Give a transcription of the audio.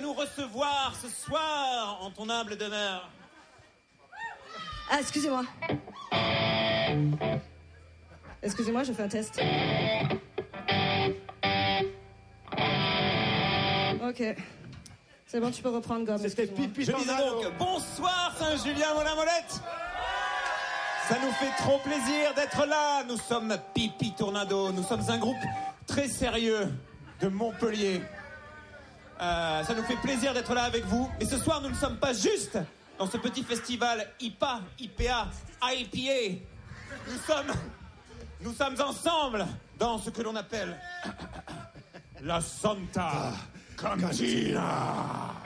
nous recevoir ce soir en ton humble demeure. Ah, excusez-moi. Excusez-moi, je fais un test. Ok. C'est bon, tu peux reprendre, Gomme. C'était Pipi Je disais Tornado. donc, bonsoir Saint-Julien, mon amolette. Ça nous fait trop plaisir d'être là. Nous sommes Pipi Tornado. Nous sommes un groupe très sérieux de Montpellier. Ça nous fait plaisir d'être là avec vous. Mais ce soir, nous ne sommes pas juste dans ce petit festival IPA, IPA. Nous sommes ensemble dans ce que l'on appelle la Santa Cantina.